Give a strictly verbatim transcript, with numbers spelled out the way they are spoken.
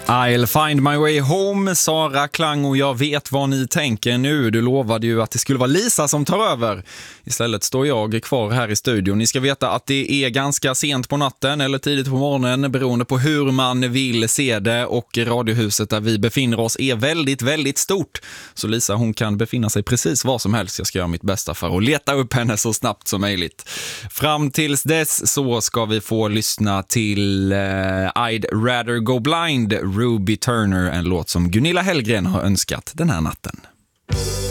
I'll find my way home, Sara Klang, och jag vet vad ni tänker nu. Du lovade ju att det skulle vara Lisa som tar över. Istället står jag kvar här i studion. Ni ska veta att det är ganska sent på natten eller tidigt på morgonen beroende på hur man vill se det, och radiohuset där vi befinner oss är väldigt, väldigt stort. Så Lisa, hon kan befinna sig precis var som helst. Jag ska göra mitt bästa för att leta upp henne så snabbt som möjligt. Fram tills dess så ska vi få lyssna till uh, I'd rather go blind, Ruby Turner, en låt som Gunilla Hellgren har önskat den här natten.